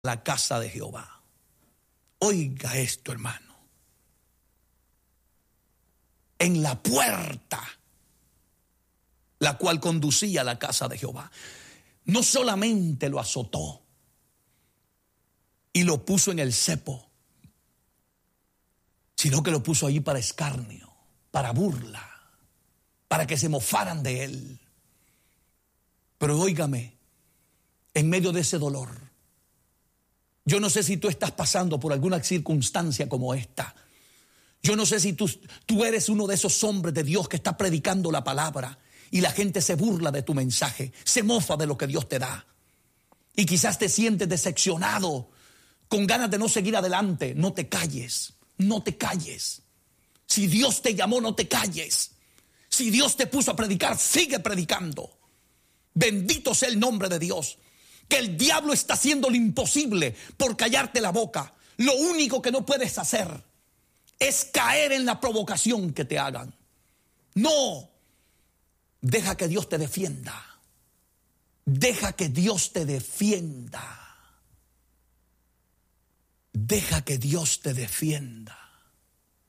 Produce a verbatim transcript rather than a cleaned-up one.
la casa de Jehová. Oiga esto, hermano. En la puerta, la cual conducía a la casa de Jehová, no solamente lo azotó y lo puso en el cepo, sino que lo puso allí para escarnio, para burla, para que se mofaran de él. Pero óigame, en medio de ese dolor, yo no sé si tú estás pasando por alguna circunstancia como esta. Yo no sé si tú, tú eres uno de esos hombres de Dios que está predicando la palabra y la gente se burla de tu mensaje, se mofa de lo que Dios te da. Y quizás te sientes decepcionado, con ganas de no seguir adelante. No te calles, no te calles. Si Dios te llamó, no te calles. Si Dios te puso a predicar, sigue predicando. Bendito sea el nombre de Dios. Que el diablo está haciendo lo imposible por callarte la boca. Lo único que no puedes hacer es caer en la provocación que te hagan. No. Deja que Dios te defienda. Deja que Dios te defienda. Deja que Dios te defienda.